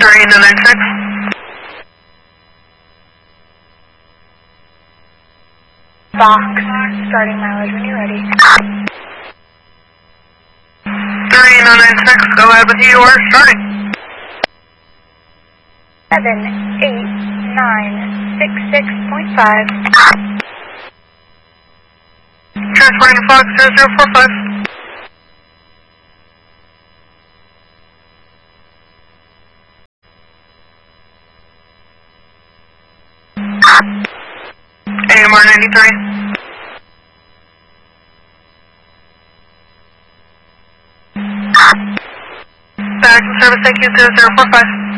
3996. Box, starting mileage when you're ready. 3996, go ahead with you, or starting. 78966.5. Transporting Fox 0045. AMR 93. Back in service, thank you, 0045.